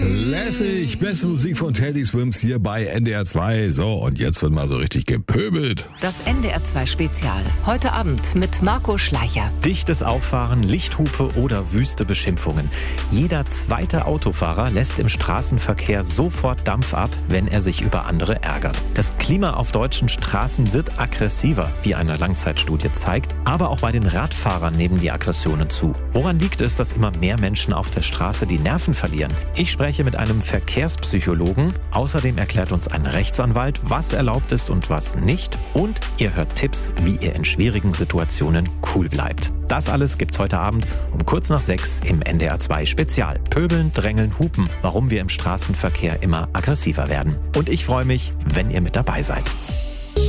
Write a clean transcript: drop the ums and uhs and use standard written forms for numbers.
Lässig, beste Musik von Teddy Swims hier bei NDR 2. So, und jetzt wird mal so richtig gepöbelt. Das NDR 2 Spezial. Heute Abend mit Marco Schleicher. Dichtes Auffahren, Lichthupe oder wüste Beschimpfungen. Jeder zweite Autofahrer lässt im Straßenverkehr sofort Dampf ab, wenn er sich über andere ärgert. Das Klima auf deutschen Straßen wird aggressiver, wie eine Langzeitstudie zeigt. Aber auch bei den Radfahrern nehmen die Aggressionen zu. Woran liegt es, dass immer mehr Menschen auf der Straße die Nerven verlieren? Ich spreche mit einem Verkehrspsychologen. Außerdem erklärt uns ein Rechtsanwalt, was erlaubt ist und was nicht. Und ihr hört Tipps, wie ihr in schwierigen Situationen cool bleibt. Das alles gibt's heute Abend um kurz nach 6 im NDR 2 Spezial. Pöbeln, drängeln, hupen. Warum wir im Straßenverkehr immer aggressiver werden. Und ich freue mich, wenn ihr mit dabei seid.